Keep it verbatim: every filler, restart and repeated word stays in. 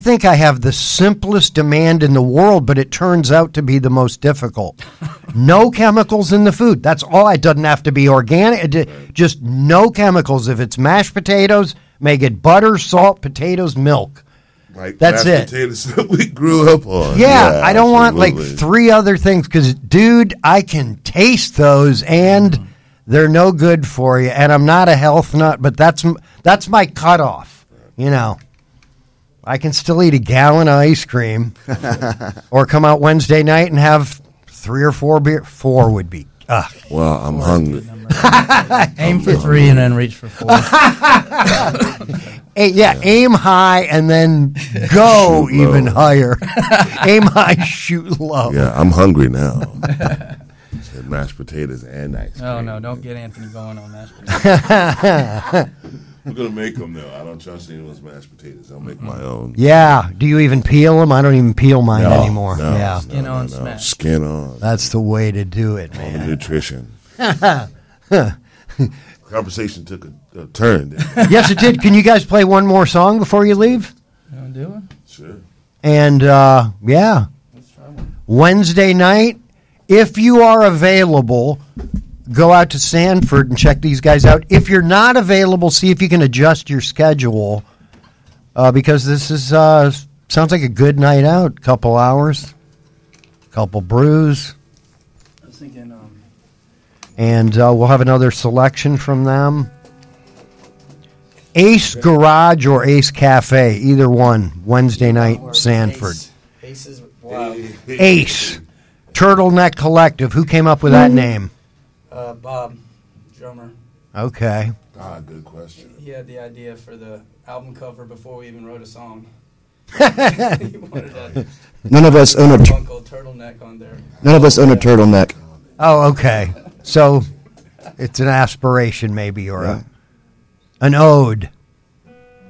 think I have the simplest demand in the world, but it turns out to be the most difficult. No chemicals in the food. That's all. It doesn't have to be organic. Just no chemicals. If it's mashed potatoes, make it butter, salt, potatoes, milk. Like That's mashed it. Potatoes that we grew up on. Yeah, yeah I don't absolutely. want like three other things because, dude, I can taste those and mm. they're no good for you. And I'm not a health nut, but that's that's my cutoff. You know, I can still eat a gallon of ice cream or come out Wednesday night and have three or four beer. Four would be. Ugh. Well, I'm four hungry. Aim for three and then reach for four. Hey, yeah, aim high and then go shoot even low. Higher. Aim high, shoot low. Yeah, I'm hungry now. Said mashed potatoes and ice cream. Oh, no, don't get Anthony going on mashed potatoes. I'm going to make them, though. I don't trust anyone's mashed potatoes. I'll make my own. Yeah. Do you even peel them? I don't even peel mine no, anymore. No, yeah. Skin no, on, no, smash. Skin on. That's the way to do it, All man. the nutrition. Conversation took a, a turn. Yes, it did. Can you guys play one more song before you leave? You want to do it? Sure. And, uh, yeah. Let's try one. Wednesday night, if you are available, go out to Sanford and check these guys out. If you're not available, see if you can adjust your schedule uh, because this is uh, sounds like a good night out. Couple hours, couple brews. I was thinking... Um, And uh, we'll have another selection from them. Ace Garage or Ace Cafe, either one. Wednesday night, Sanford. Ace. Ace is wow. Ace. Turtleneck Collective. Who came up with that name? Uh, Bob, drummer. Okay. Ah, good question. He had the idea for the album cover before we even wrote a song. He wanted that None of us own a tur- turtleneck on there. none of us own a turtleneck. Oh, okay. So it's an aspiration maybe or Yeah. a, an ode.